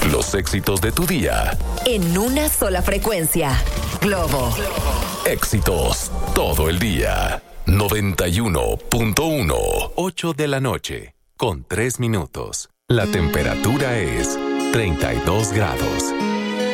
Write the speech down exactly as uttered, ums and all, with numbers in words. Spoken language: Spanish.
Los éxitos de tu día. En una sola frecuencia. Globo. Éxitos todo el día. noventa y uno punto uno. ocho de la noche, con tres minutos. La temperatura es treinta y dos grados.